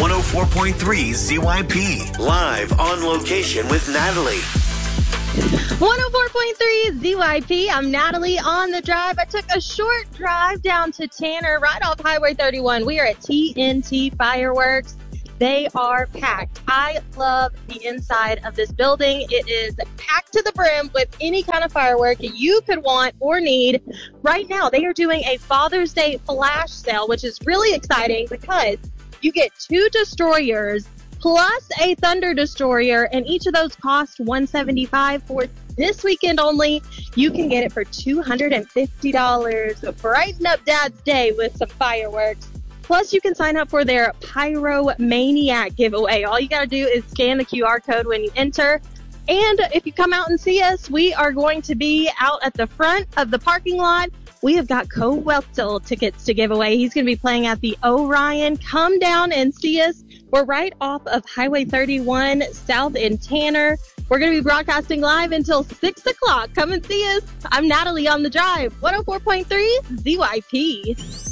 104.3 ZYP. Live on location with Natalie. 104.3 ZYP. I'm Natalie on the drive. I took a short drive down to Tanner right off Highway 31. We are at TNT Fireworks. They are packed. I love the inside of this building. It is packed to the brim with any kind of firework you could want or need. Right now, they are doing a Father's Day flash sale, which is really exciting because you get 2 destroyers plus a Thunder Destroyer, and each of those cost $175 for this weekend only. You can get it for $250. So brighten up Dad's day with some fireworks. Plus, you can sign up for their Pyromaniac giveaway. All you got to do is scan the QR code when you enter. And if you come out and see us, we are going to be out at the front of the parking lot. We have got Cole Wetzel tickets to give away. He's going to be playing at the Orion. Come down and see us. We're right off of Highway 31 South in Tanner. We're going to be broadcasting live until 6 o'clock. Come and see us. I'm Natalie on the drive, 104.3 ZYP.